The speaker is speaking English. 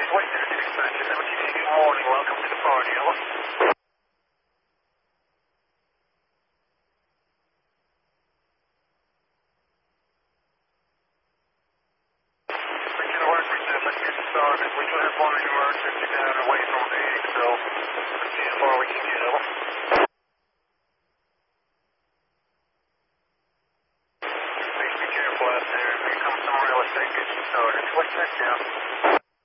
West Energy Dispatcher, 72, good morning, welcome to the party, over. Regional Work Reserve, let's get started. We do have one emergency down away from the egg, so let's see how far we can get, over. Please be careful out there. Here comes some real estate, get you started. What's that, Jim?